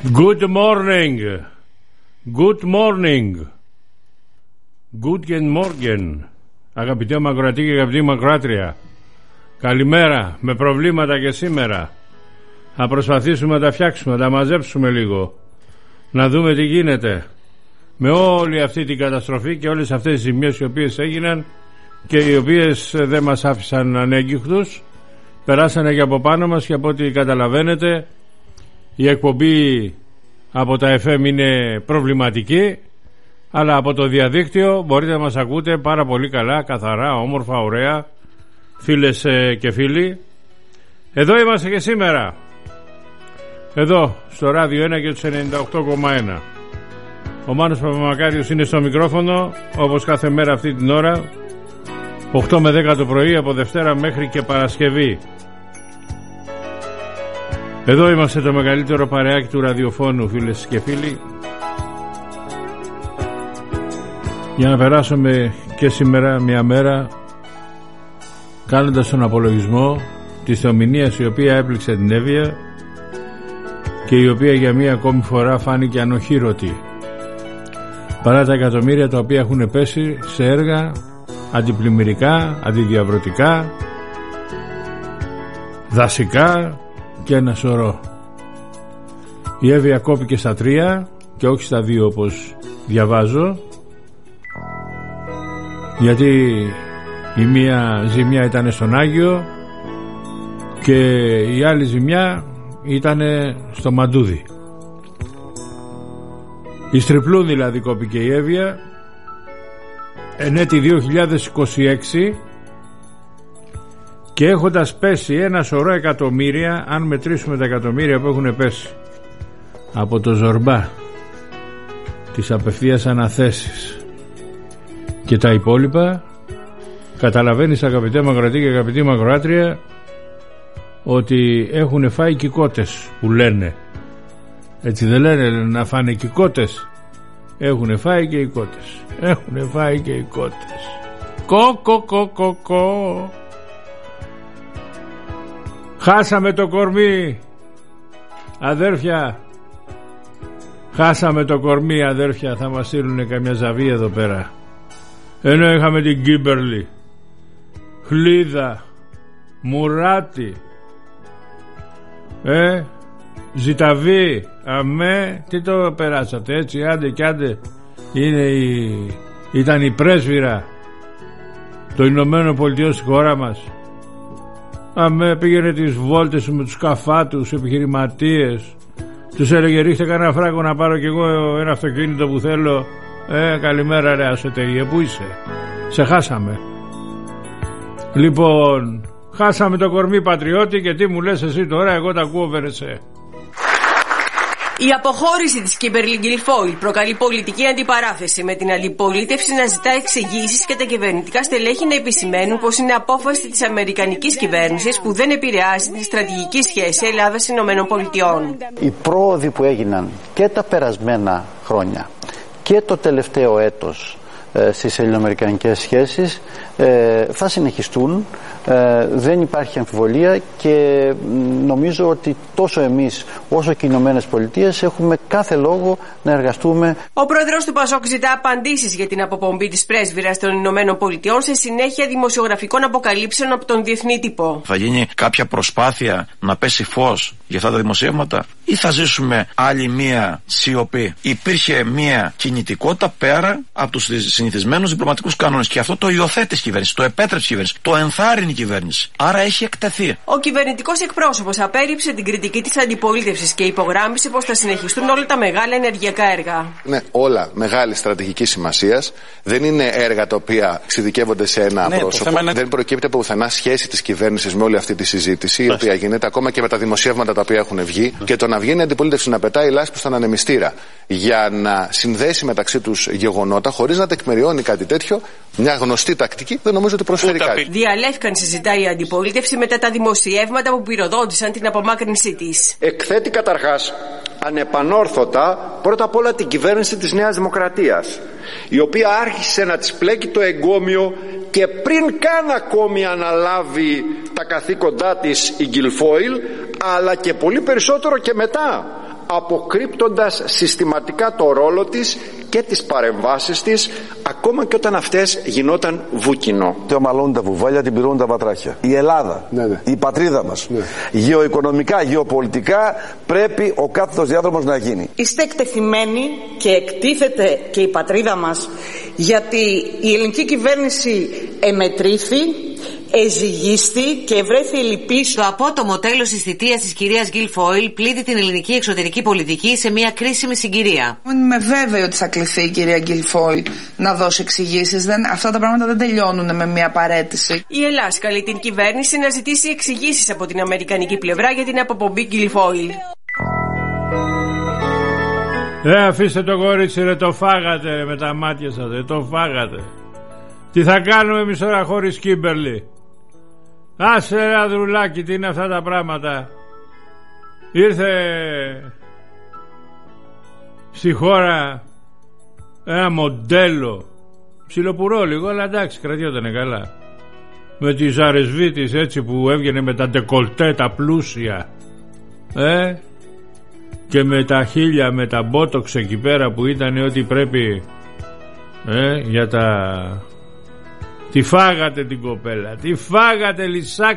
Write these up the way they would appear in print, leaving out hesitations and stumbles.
Good morning. Good morning. Guten Morgen. Αγαπητέ Μακροατή και αγαπητή Μακροάτρια, καλημέρα. Με προβλήματα και σήμερα. Θα προσπαθήσουμε να τα φτιάξουμε, να τα μαζέψουμε λίγο, να δούμε τι γίνεται με όλη αυτή την καταστροφή και όλες αυτές τις ζημιές οι οποίες έγιναν και οι οποίες δεν μας άφησαν ανέγκυχτους, περάσανε και από πάνω μας. Και από ό,τι καταλαβαίνετε η εκπομπή από τα FM είναι προβληματική, αλλά από το διαδίκτυο μπορείτε να μας ακούτε πάρα πολύ καλά, καθαρά, όμορφα, ωραία, φίλες και φίλοι. Εδώ είμαστε και σήμερα, εδώ στο Ράδιο 1 και τους 98,1. Ο Μάνος Παπαμακάριος είναι στο μικρόφωνο, όπως κάθε μέρα αυτή την ώρα, 8 με 10 το πρωί, από Δευτέρα μέχρι και Παρασκευή. Εδώ είμαστε, το μεγαλύτερο παρεάκι του ραδιοφώνου, φίλες και φίλοι, για να περάσουμε και σήμερα μια μέρα κάνοντας τον απολογισμό της θεομηνίας η οποία έπληξε την Εύβοια και η οποία για μία ακόμη φορά φάνηκε ανοχήρωτη, παρά τα εκατομμύρια τα οποία έχουν πέσει σε έργα αντιπλημμυρικά, αντιδιαβρωτικά, δασικά και ένα σωρό. Η Εύβοια κόπηκε στα 3 και όχι στα 2 όπως διαβάζω, γιατί η μία ζημιά ήταν στον Άγιο και η άλλη ζημιά ήταν στο Μαντούδι. Η Στριπλούν δηλαδή κόπηκε η Εύβοια εν έτη 2026 και έχοντας πέσει ένα σωρό εκατομμύρια, αν μετρήσουμε τα εκατομμύρια που έχουν πέσει από το Ζορμπά, τις απευθείας αναθέσεις και τα υπόλοιπα, καταλαβαίνεις, αγαπητέ Μακροατή και αγαπητή Μακροάτρια, ότι έχουν φάει κικότες που λένε. Έτσι δεν λένε να φάνε κικότες? Έχουν φάει και οι κότες. Έχουν φάει και οι κότες. Κο. Χάσαμε το κορμί, αδέρφια. Χάσαμε το κορμί, αδέρφια. Θα μας στείλουνε καμιά ζαβή εδώ πέρα. Ενώ είχαμε την Κίμπερλι, Χλίδα, Μουράτη, Ζηταβή, αμέ, τι το περάσατε έτσι? Άντε και άντε. Ήταν η πρέσβυρα των Ηνωμένων Πολιτειών στη χώρα μας. Αμέ, πήγαινε τις βόλτες με τους καφάτους επιχειρηματίες, τους έλεγε ρίχτε κανένα φράγκο να πάρω κι εγώ ένα αυτοκίνητο που θέλω. Καλημέρα ρε Ασωτεριέ, πού είσαι? Σε χάσαμε. Λοιπόν, χάσαμε το κορμί, πατριώτη, και τι μου λες εσύ τώρα? Εγώ τα ακούω, Βερεσέ. Η αποχώρηση της Κίμπερλι Γκιλφόιλ προκαλεί πολιτική αντιπαράθεση, με την αντιπολίτευση να ζητά εξηγήσεις και τα κυβερνητικά στελέχη να επισημαίνουν πως είναι απόφαση της αμερικανικής κυβέρνησης που δεν επηρεάζει τη στρατηγική σχέση Ελλάδας-Ηνωμένων. Οι πρόοδοι που έγιναν και τα περασμένα χρόνια και το τελευταίο έτος στις ελληνοαμερικανικές σχέσεις θα συνεχιστούν, δεν υπάρχει αμφιβολία, και νομίζω ότι τόσο εμείς όσο και οι Ηνωμένες Πολιτείες έχουμε κάθε λόγο να εργαστούμε. Ο πρόεδρος του ΠΑΣΟΚ ζητά απαντήσεις για την αποπομπή της πρέσβυρας των Ηνωμένων Πολιτειών σε συνέχεια δημοσιογραφικών αποκαλύψεων από τον διεθνή τύπο. Θα γίνει κάποια προσπάθεια να πέσει φως για αυτά τα δημοσιεύματα ή θα ζήσουμε άλλη μία σιωπή? Υπήρχε μία κινητικότητα πέρα από τους συνηθισμένους διπλωματικούς κανόνες και αυτό το υιοθέτησε η κυβέρνηση, το επέτρεψε η κυβέρνηση, το ενθάρρυνε η κυβέρνηση. Άρα έχει εκτεθεί. Ο κυβερνητικός εκπρόσωπος απέρριψε την κριτική της αντιπολίτευσης και υπογράμμισε πως θα συνεχιστούν όλα τα μεγάλα ενεργειακά έργα. Είναι όλα μεγάλη στρατηγική σημασίας. Δεν είναι έργα τα οποία εξειδικεύονται σε ένα πρόσωπο. Δεν προκύπτει από πουθενά σχέση της κυβέρνησης με όλη αυτή τη συζήτηση, η οποία γίνεται ακόμα και με τα δημοσιεύματα τα οποία έχουν βγει. Και το να βγαίνει η αντιπολίτευση να πετάει λάσπη στον ανεμιστήρα για να συνδέσει μεταξύ τους γεγονότα χωρίς να τεκμηριώνει κάτι τέτοιο, μια γνωστή τακτική, δεν νομίζω ότι προσφέρει κάτι. Διαλεύκανση ζητάει η αντιπολίτευση μετά τα δημοσιεύματα που πυροδότησαν την απομάκρυνσή της. Εκθέτει καταρχάς ανεπανόρθωτα πρώτα απ' όλα την κυβέρνηση της Νέας Δημοκρατίας, η οποία άρχισε να της πλέκει το εγκόμιο και πριν καν ακόμη αναλάβει τα καθήκοντά της η Γκιλφόιλ, αλλά και πολύ περισσότερο και μετά, αποκρύπτοντας συστηματικά το ρόλο της και τις παρεμβάσεις της, ακόμα και όταν αυτές γινόταν βούκινο. Ομαλώνουν τα βουβάλια, την πυρώνουν τα βατράχια. Η Ελλάδα, η πατρίδα μας, γεωοικονομικά, γεωπολιτικά, πρέπει ο κάθετος διάδρομος να γίνει. Είστε εκτεθειμένοι και εκτίθεται και η πατρίδα μας, γιατί η ελληνική κυβέρνηση εμετρήθη, εζυγίστη και βρέθη λυπής. Το απότομο τέλος της θητείας της κυρίας Γκιλφόιλ πλήττει την ελληνική εξωτερική πολιτική σε μια κρίσιμη συγκυρία. Είμαι βέβαιη ότι θα κληθεί η κυρία Γκιλφόιλ να δώσει εξηγήσεις. Αυτά τα πράγματα δεν τελειώνουν με μια παρέτηση. Η Ελλάς καλεί την κυβέρνηση να ζητήσει εξηγήσεις από την αμερικανική πλευρά για την αποπομπή Γκιλφόιλ. Αφήστε το κορίτσι ρε, το φάγατε ρε, με τα μάτια σας ρε, το φάγατε. Τι θα κάνουμε εμείς τώρα χωρίς Κίμπερλι? Άσε ρε Ανδρουλάκη, τι είναι αυτά τα πράγματα? Ήρθε στη χώρα ένα μοντέλο ψιλοπουρό λίγο, αλλά εντάξει, κρατιότανε καλά, με τη Ζαρεσβίτης έτσι που έβγαινε με τα ντεκολτέ τα πλούσια, και με τα χείλια, με τα μπότοξ εκεί πέρα που ήταν ό,τι πρέπει, για τα... Τη φάγατε την κοπέλα, τη φάγατε,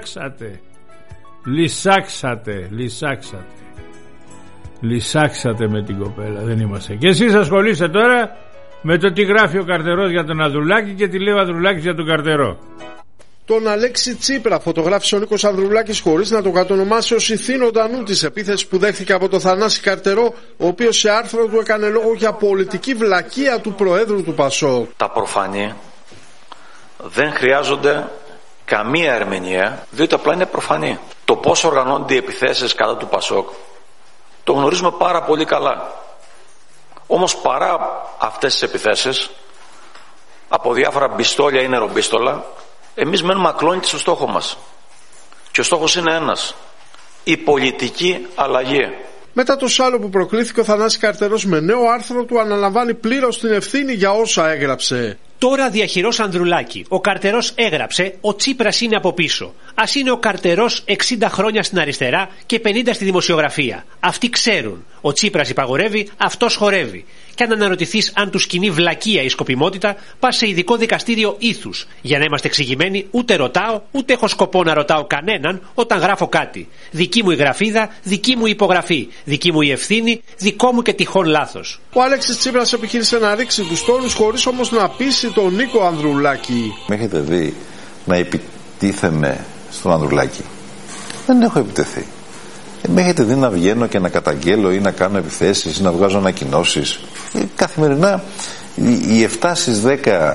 λυσάξατε με την κοπέλα, δεν είμαστε. Και εσείς ασχολείστε τώρα με το τι γράφει ο Καρτερός για τον Ανδρουλάκη και τι λέει ο Ανδρουλάκης για τον Καρτερό. Τον Αλέξη Τσίπρα φωτογράφησε ο Νίκος Ανδρουλάκης χωρίς να τον κατονομάσει ως ηθήνοντα νου της επίθεσης που δέχθηκε από τον Θανάση Καρτερό, ο οποίος σε άρθρο του έκανε λόγο για πολιτική βλακεία του Προέδρου του ΠΑΣΟΚ. Τα προφανή δεν χρειάζονται καμία ερμηνεία, διότι απλά είναι προφανή. Το πώς οργανώνται οι επιθέσεις κατά του ΠΑΣΟΚ το γνωρίζουμε πάρα πολύ καλά. Όμως παρά αυτές τις επιθέσεις από διάφορα μπιστόλια ή νερομπίστολα, εμείς μένουμε ακλόνητοι στο στόχο μας. Και ο στόχος είναι ένας: η πολιτική αλλαγή. Μετά το σάλο που προκλήθηκε, ο Θανάσης Καρτερός με νέο άρθρο του αναλαμβάνει πλήρως την ευθύνη για όσα έγραψε. Τώρα διαχειρός Ανδρουλάκη. Ο Καρτερός έγραψε: ο Τσίπρας είναι από πίσω. Ας είναι ο Καρτερός 60 χρόνια στην αριστερά και 50 στη δημοσιογραφία. Αυτοί ξέρουν. Ο Τσίπρας υπαγορεύει, αυτός χορεύει. Και αν αναρωτηθείς αν τους κινεί βλακεία η σκοπιμότητα, πας σε ειδικό δικαστήριο ήθους. Για να είμαστε εξηγημένοι, ούτε ρωτάω, ούτε έχω σκοπό να ρωτάω κανέναν όταν γράφω κάτι. Δική μου η γραφίδα, δική μου η υπογραφή, δική μου η ευθύνη, δικό μου και τυχόν λάθος. Ο Αλέξης Τσίπρας επιχείρησε να ρίξει τους τόνους χωρίς όμως να πείσει τον Νίκο Ανδρουλάκη. Με έχετε δει να επιτίθεμαι στον Ανδρουλάκη? Δεν έχω επιτεθεί. Με έχετε δει να βγαίνω και να καταγγέλω ή να κάνω επιθέσεις ή να βγάζω ανακοινώσεις? Καθημερινά οι 7 στις 10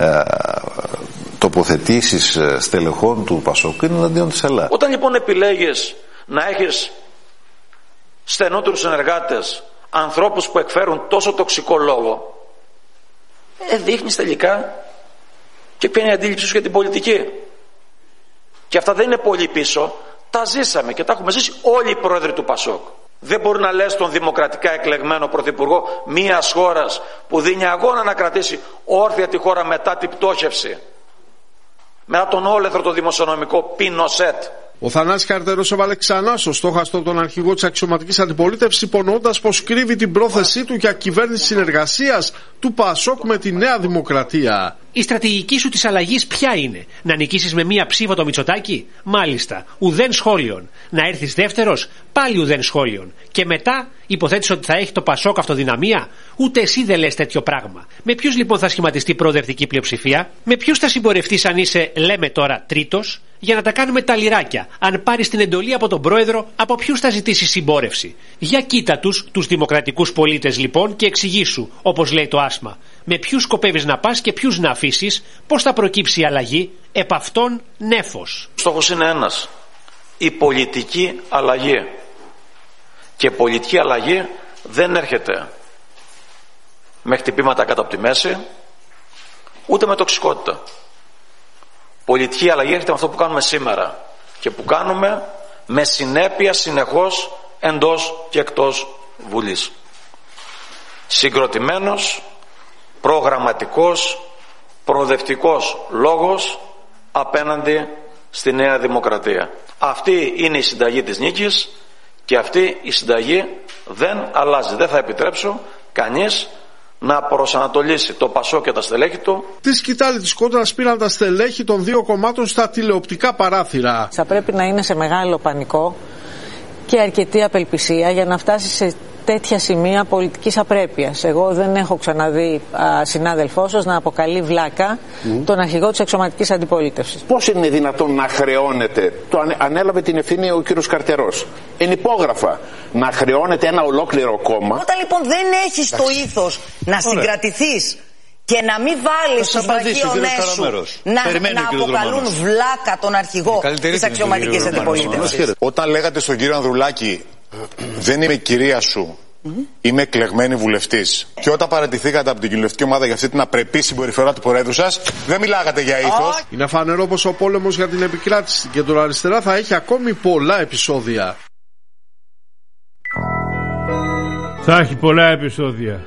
τοποθετήσεις στελεχών του ΠΑΣΟΚ είναι εναντίον της Ελλάδας. Όταν λοιπόν επιλέγεις να έχεις στενότερους συνεργάτες, ανθρώπους που εκφέρουν τόσο τοξικό λόγο, δείχνεις τελικά και ποια είναι η αντίληψη σου για την πολιτική. Και αυτά δεν είναι πολύ πίσω. Τα ζήσαμε και τα έχουμε ζήσει όλοι οι πρόεδροι του ΠΑΣΟΚ. Δεν μπορεί να λες τον δημοκρατικά εκλεγμένο πρωθυπουργό μιας χώρας που δίνει αγώνα να κρατήσει όρθια τη χώρα μετά την πτώχευση, μετά τον όλεθρο το δημοσιονομικό Πινοσέτ. Ο Θανάσης Καρτερός έβαλε ξανά στο στόχαστρο τον αρχηγό της αξιωματικής αντιπολίτευσης, υπονοώντας πως κρύβει την πρόθεσή του για κυβέρνηση συνεργασίας του ΠΑΣΟΚ με τη Νέα Δημοκρατία. Η στρατηγική σου της αλλαγής ποια είναι? Να νικήσεις με μία ψήφο το Μητσοτάκη? Μάλιστα, ουδέν σχόλιον. Να έρθεις δεύτερος? Πάλι ουδέν σχόλιον. Και μετά υποθέτεις ότι θα έχει το ΠΑΣΟΚ αυτοδυναμία? Ούτε εσύ δεν λες τέτοιο πράγμα. Με ποιους λοιπόν θα σχηματιστεί προοδευτική πλειοψηφία? Με ποιους θα συμπορευτείς αν είσαι, λέμε τώρα, τρίτος? Για να τα κάνουμε τα λιράκια, αν πάρεις την εντολή από τον πρόεδρο, από ποιους θα ζητήσεις συμπόρευση? Για κοίτα τους δημοκρατικούς πολίτες λοιπόν, και εξηγήσου, όπως λέει το άσμα, με ποιους σκοπεύεις να πας και ποιους να αφήσεις, πώς θα προκύψει η αλλαγή, επ' αυτόν νέφος. Ο στόχος είναι ένας: η πολιτική αλλαγή. Και πολιτική αλλαγή δεν έρχεται με χτυπήματα κάτω από τη μέση, ούτε με τοξικότητα. Πολιτική αλλαγή έρχεται με αυτό που κάνουμε σήμερα και που κάνουμε με συνέπεια συνεχώς εντός και εκτός Βουλής. Συγκροτημένος, προγραμματικός, προοδευτικός λόγος απέναντι στη Νέα Δημοκρατία. Αυτή είναι η συνταγή της νίκης Και αυτή η συνταγή δεν αλλάζει. Δεν θα επιτρέψω κανείς να προσανατολίσει το Πασόκ και τα στελέχη του. Τη σκητάλη της κόντρας πήραν τα στελέχη των δύο κομμάτων στα τηλεοπτικά παράθυρα. Θα πρέπει να είναι σε μεγάλο πανικό και αρκετή απελπισία για να φτάσει σε τέτοια σημεία πολιτικής απρέπειας. Εγώ δεν έχω ξαναδεί συνάδελφό σας να αποκαλεί βλάκα τον αρχηγό της εξωματικής αντιπολίτευσης. Πώς είναι δυνατόν να χρεώνεται, ανέλαβε την ευθύνη ο κύριος Καρτερός, ενυπόγραφα, να χρεώνεται ένα ολόκληρο κόμμα. Όταν λοιπόν δεν έχεις το ήθος να συγκρατηθείς και να μην βάλεις τους βραχίονές σου να αποκαλούν βλάκα τον αρχηγό της αξιωματικής αντιπολίτευσης. Όταν λέγατε στον κύριο Ανδρουλάκη, δεν είμαι η κυρία σου, είμαι εκλεγμένη βουλευτής, και όταν παραιτηθήκατε από την κοινοβουλευτική ομάδα για αυτή την απρεπή συμπεριφορά του Προέδρου σας, δεν μιλάγατε για ήθος. Είναι φανερό πως ο πόλεμος για την επικράτηση στην κεντροαριστερά θα έχει ακόμη πολλά επεισόδια. Θα έχει πολλά επεισόδια.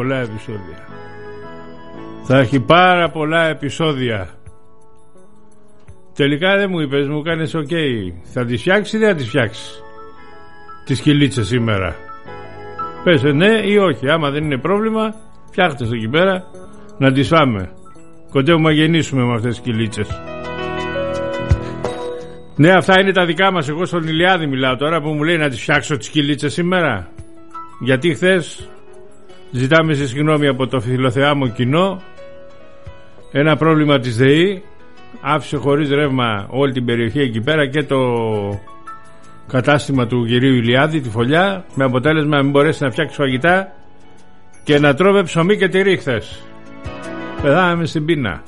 Θα έχει πάρα πολλά επεισόδια. Τελικά δεν μου είπες, μου κάνεις ok. Θα τις φτιάξεις ή δεν θα τις φτιάξεις τις κυλίτσες σήμερα? Πες ναι ή όχι. Άμα δεν είναι πρόβλημα, φτιάχτε στο εκεί πέρα να τις φάμε. Κοντεύουμε να γεννήσουμε με αυτές τις κυλίτσες. Ναι, αυτά είναι τα δικά μας. Εγώ στον Ηλιάδη μιλάω τώρα που μου λέει να τις φτιάξω τις κυλίτσες σήμερα. Γιατί χθες ζητάμε συγγνώμη από το φιλοθεάμο κοινό. Ένα πρόβλημα της ΔΕΗ άφησε χωρίς ρεύμα όλη την περιοχή εκεί πέρα και το κατάστημα του κυρίου Ηλιάδη, τη Φωλιά, με αποτέλεσμα να μην μπορέσει να φτιάξει φαγητά και να τρώμε ψωμί και τυρί χθες. Πεθάναμε στην πείνα.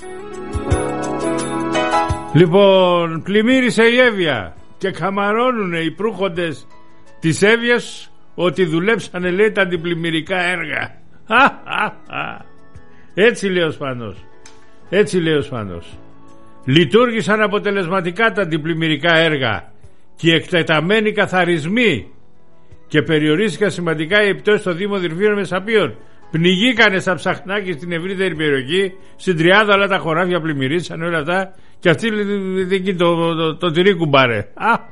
Λοιπόν, πλημμύρισε η Εύβοια και καμαρώνουνε οι προύχοντες της Εύβοιας ότι δουλέψανε, λέει, τα αντιπλημμυρικά έργα. Έτσι λέει ο Σπάνος. Λειτουργήσαν αποτελεσματικά τα αντιπλημμυρικά έργα και οι εκτεταμένοι καθαρισμοί και περιορίστηκαν σημαντικά οι επιπτώσεις στο Δήμο Δυρφίων Μεσαπίων. Πνιγήκανε στα Ψαχνάκη στην ευρύτερη περιοχή, στην Τριάδα όλα τα χωράφια πλημμυρίσανε όλα αυτά και αυτοί εκεί το τυρί κουμπάρε.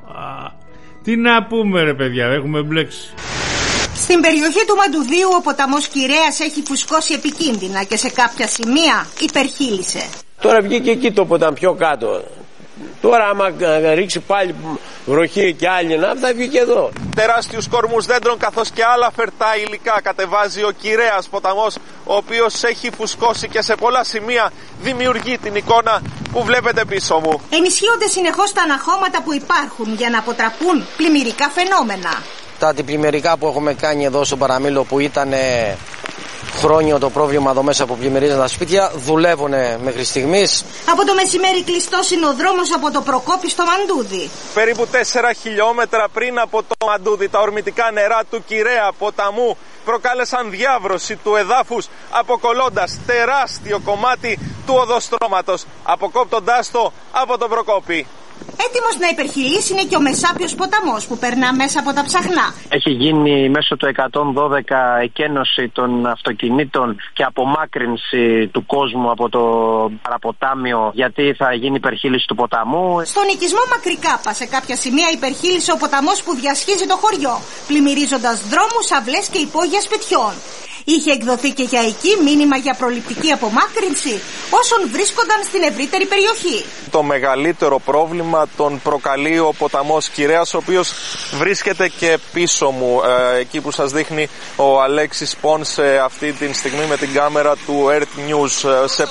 Τι να πούμε ρε παιδιά, έχουμε μπλέξει. Στην περιοχή του Μαντουδίου ο ποταμός Κυρέας έχει φουσκώσει επικίνδυνα και σε κάποια σημεία υπερχείλησε. Τώρα βγήκε εκεί το ποτάμι πιο κάτω. Τώρα άμα ρίξει πάλι βροχή και άλλη να θα βγει και εδώ. Τεράστιους κορμούς δέντρων καθώς και άλλα φερτά υλικά κατεβάζει ο Κυρέας ποταμός, ο οποίος έχει φουσκώσει και σε πολλά σημεία δημιουργεί την εικόνα που βλέπετε πίσω μου. Ενισχύονται συνεχώς τα αναχώματα που υπάρχουν για να αποτραπούν πλημμυρικά φαινόμενα. Τα αντιπλημμυρικά που έχουμε κάνει εδώ στο Παραμύλλο, που ήταν χρόνιο το πρόβλημα εδώ μέσα που πλημμυρίζαν τα σπίτια, δουλεύουν μέχρι στιγμής. Από το μεσημέρι κλειστός είναι ο δρόμος από το Προκόπη στο Μαντούδι. Περίπου 4 χιλιόμετρα πριν από το Μαντούδι, τα ορμητικά νερά του Κυρέα ποταμού προκάλεσαν διάβρωση του εδάφους, αποκολλώντας τεράστιο κομμάτι του οδοστρώματος, αποκόπτοντάς το από τον Προκόπη. Έτοιμος να υπερχειλήσει είναι και ο Μεσάπιος ποταμός που περνά μέσα από τα Ψαχνά. Έχει γίνει μέσω του 112 εκένωση των αυτοκινήτων και απομάκρυνση του κόσμου από το παραποτάμιο, γιατί θα γίνει υπερχείληση του ποταμού. Στον οικισμό Μακρικάπα σε κάποια σημεία υπερχείλησε ο ποταμός που διασχίζει το χωριό, πλημμυρίζοντας δρόμους, αυλές και υπόγεια σπιτιών. Είχε εκδοθεί και για εκεί μήνυμα για προληπτική απομάκρυνση όσων βρίσκονταν στην ευρύτερη περιοχή. Το μεγαλύτερο πρόβλημα τον προκαλεί ο ποταμός Κυρέας, ο οποίος βρίσκεται και πίσω μου, εκεί που σας δείχνει ο Αλέξης Πόνσε αυτή τη στιγμή με την κάμερα του Earth News.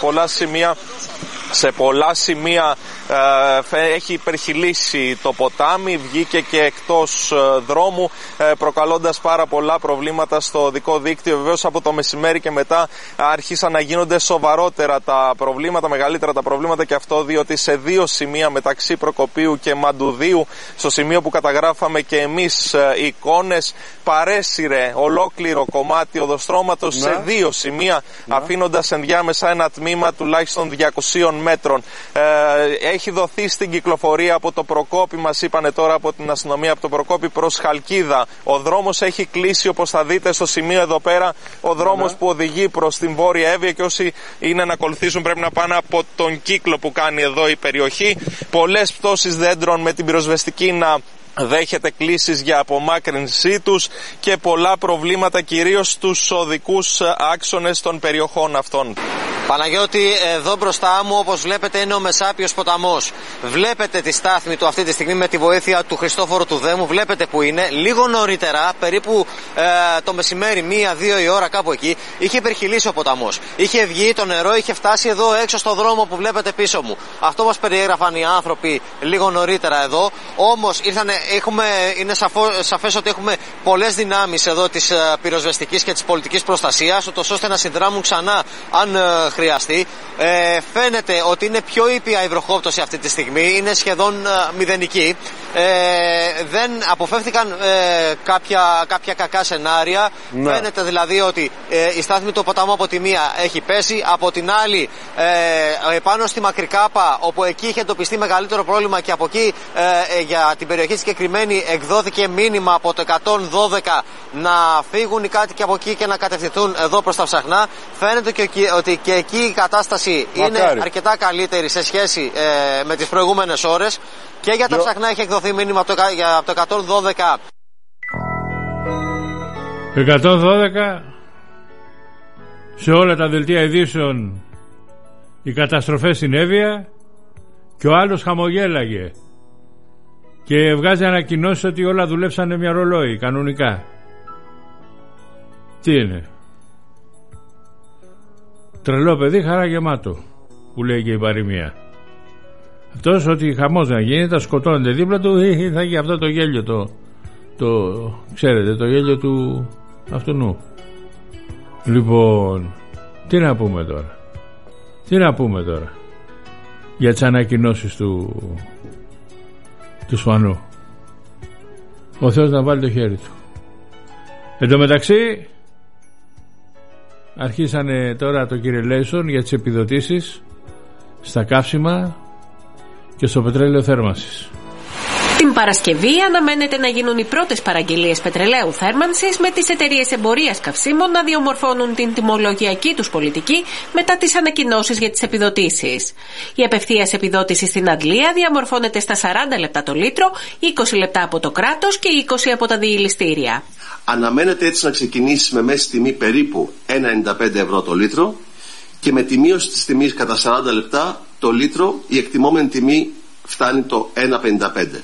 Σε πολλά σημεία έχει υπερχειλήσει το ποτάμι, βγήκε και εκτός δρόμου, προκαλώντας πάρα πολλά προβλήματα στο οδικό δίκτυο. Βεβαίως από το μεσημέρι και μετά άρχισαν να γίνονται σοβαρότερα τα προβλήματα, μεγαλύτερα τα προβλήματα, και αυτό διότι σε δύο σημεία μεταξύ Προκοπίου και Μαντουδίου, στο σημείο που καταγράφαμε και εμείς εικόνες, παρέσυρε ολόκληρο κομμάτι οδοστρώματος σε δύο σημεία, αφήνοντας ενδιάμεσα ένα τμήμα τουλάχιστον 200 μέτρων. Έχει δοθεί στην κυκλοφορία από το Προκόπη, μας είπανε τώρα από την αστυνομία, από το Προκόπη προς Χαλκίδα. Ο δρόμος έχει κλείσει, όπως θα δείτε στο σημείο εδώ πέρα, ο δρόμος που οδηγεί προς την Βόρεια Εύβοια, και όσοι είναι να ακολουθήσουν πρέπει να πάνε από τον κύκλο που κάνει εδώ η περιοχή. Πολλές πτώσεις δέντρων με την πυροσβεστική να δέχεται κλήσεις για απομάκρυνσή τους και πολλά προβλήματα κυρίως στους οδικούς άξονες των περιοχών αυτών. Παναγιώτη, εδώ μπροστά μου, όπως βλέπετε, είναι ο Μεσάπιος ποταμός. Βλέπετε τη στάθμη του αυτή τη στιγμή με τη βοήθεια του Χριστόφορου του Δέμου. Βλέπετε που είναι. Λίγο νωρίτερα, περίπου το μεσημέρι, 1-2 η ώρα, κάπου εκεί, είχε υπερχειλήσει ο ποταμός. Είχε βγει το νερό, είχε φτάσει εδώ έξω στο δρόμο που βλέπετε πίσω μου. Αυτό μας περιέγραφαν οι άνθρωποι λίγο νωρίτερα εδώ. Όμως είναι σαφές ότι έχουμε πολλές δυνάμεις εδώ της πυροσβεστικής και της πολιτικής προστασίας, ούτως ώστε να συνδράμουν ξανά αν χρειαστεί. Φαίνεται ότι είναι πιο ήπια η βροχόπτωση αυτή τη στιγμή, είναι σχεδόν μηδενική. Δεν αποφεύθηκαν κάποια κακά σενάρια. Ναι. Φαίνεται δηλαδή ότι η στάθμη του ποταμού από τη μία έχει πέσει, από την άλλη πάνω στη Μακρικάπα, όπου εκεί είχε εντοπιστεί μεγαλύτερο πρόβλημα, και από εκεί για την περιοχή συγκεκριμένη εκδόθηκε μήνυμα από το 112 να φύγουν οι κάτοικοι από εκεί και να κατευθυνθούν εδώ προς τα Ψαχνά. Φαίνεται ότι και εκεί η κατάσταση είναι αρκετά καλύτερη σε σχέση με τις προηγούμενες ώρες. Και για τα Ψαχνά έχει εκδοθεί μήνυμα από το 112. 112 σε όλα τα δελτία ειδήσεων οι καταστροφές στην Εύβοια, και ο άλλος χαμογέλαγε και βγάζει ανακοινώσεις ότι όλα δουλέψανε μια ρολόι κανονικά. Τι είναι? Τρελό παιδί, χαρά γεμάτο, που λέει και η παροιμία. Αυτός ότι χαμός να γίνει, τα σκοτώνεται δίπλα του, θα έχει αυτό το γέλιο ξέρετε, το γέλιο του αυτού. Λοιπόν, τι να πούμε τώρα για τις ανακοινώσεις του Σφανού. Ο Θεός να βάλει το χέρι του. Εν τω μεταξύ αρχίσανε τώρα το κυριλέισον για τις επιδοτήσεις στα καύσιμα και στο πετρέλαιο θέρμανσης. Την Παρασκευή αναμένεται να γίνουν οι πρώτες παραγγελίες πετρελαίου θέρμανσης, με τις εταιρείες εμπορίας καυσίμων να διαμορφώνουν την τιμολογιακή τους πολιτική μετά τις ανακοινώσεις για τις επιδοτήσεις. Η απευθείας επιδότηση στην Αγγλία διαμορφώνεται στα 40 λεπτά το λίτρο, 20 λεπτά από το κράτος και 20 από τα διηλιστήρια. Αναμένεται έτσι να ξεκινήσει με μέση τιμή περίπου 1,95 ευρώ το λίτρο, και με τη μείωση της τιμής κατά 40 λεπτά το λίτρο η εκτιμόμενη τιμή φτάνει το 1,55.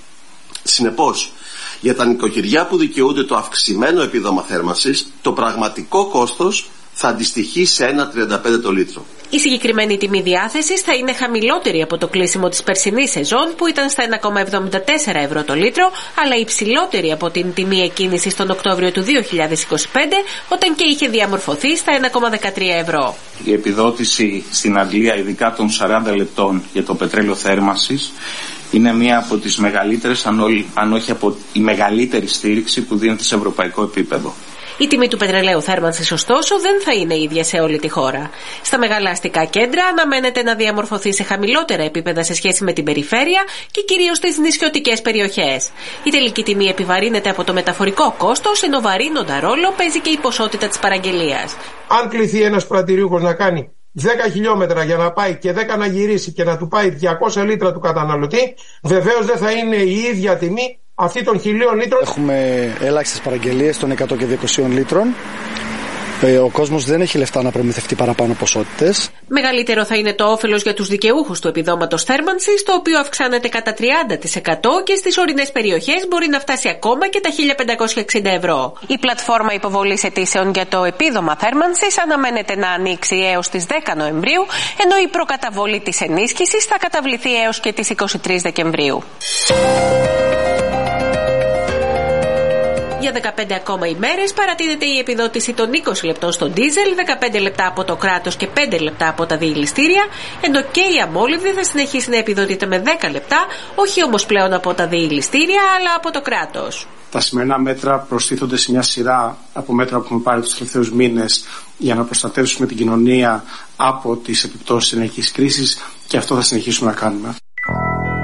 Συνεπώς, για τα νοικοκυριά που δικαιούνται το αυξημένο επίδομα θέρμανσης, το πραγματικό κόστος θα αντιστοιχεί σε 1,35 το λίτρο. Η συγκεκριμένη τιμή διάθεσης θα είναι χαμηλότερη από το κλείσιμο της περσινής σεζόν, που ήταν στα 1,74 ευρώ το λίτρο, αλλά υψηλότερη από την τιμή εκκίνησης τον Οκτώβριο του 2025, όταν και είχε διαμορφωθεί στα 1,13 ευρώ. Η επιδότηση στην Αγγλία, ειδικά των 40 λεπτών για το πετρέλαιο θέρμανσης, είναι μία από τις μεγαλύτερες, αν όχι από η μεγαλύτερη στήριξη που δίνεται σε ευρωπαϊκό επίπεδο. Η τιμή του πετρελαίου θέρμανσης, ωστόσο, δεν θα είναι ίδια σε όλη τη χώρα. Στα μεγάλα αστικά κέντρα αναμένεται να διαμορφωθεί σε χαμηλότερα επίπεδα σε σχέση με την περιφέρεια και κυρίως στις νησιωτικές περιοχές. Η τελική τιμή επιβαρύνεται από το μεταφορικό κόστος, ενώ βαρύνοντα ρόλο παίζει και η ποσότητα της παραγγελίας. Αν κληθεί ένας πρατηρίουχος να κάνει 10 χιλιόμετρα για να πάει και 10 να γυρίσει και να του πάει 200 λίτρα του καταναλωτή, βεβαίως δεν θα είναι η ίδια τιμή αυτή των 1.000 λίτρων. Έχουμε ελάχιστες παραγγελίες των 100 και 200 λίτρων. Ο κόσμος δεν έχει λεφτά να προμηθευτεί παραπάνω ποσότητες. Μεγαλύτερο θα είναι το όφελος για τους δικαιούχους του επιδόματος θέρμανσης, το οποίο αυξάνεται κατά 30% και στις ορεινές περιοχές μπορεί να φτάσει ακόμα και τα 1.560 ευρώ. Η πλατφόρμα υποβολής αιτήσεων για το επίδομα θέρμανσης αναμένεται να ανοίξει έως τις 10 Νοεμβρίου, ενώ η προκαταβολή της ενίσχυσης θα καταβληθεί έως και τις 23 Δεκεμβρίου. Για 15 ακόμα ημέρες παρατείνεται η επιδότηση των 20 λεπτών στο ντίζελ, 15 λεπτά από το κράτος και 5 λεπτά από τα διηλιστήρια, ενώ και η αμόλυβδη θα συνεχίσει να επιδοτείται με 10 λεπτά, όχι όμως πλέον από τα διηλιστήρια, αλλά από το κράτος. Τα σημερινά μέτρα προστίθονται σε μια σειρά από μέτρα που έχουμε πάρει τους τελευταίους μήνες για να προστατεύσουμε την κοινωνία από τις επιπτώσεις της ενεργειακής κρίσης, και αυτό θα συνεχίσουμε να κάνουμε.